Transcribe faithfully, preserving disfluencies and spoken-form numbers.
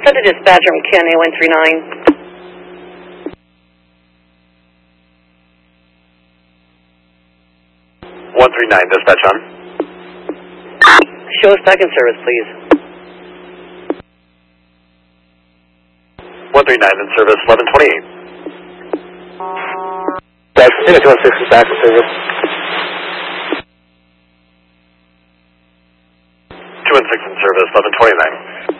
Go to dispatch from K N A one three nine. one three nine, dispatch on. Show second service, please. one three nine in service, eleven twenty-eight. That's two one six is back in service. two one six in service, eleven twenty-nine.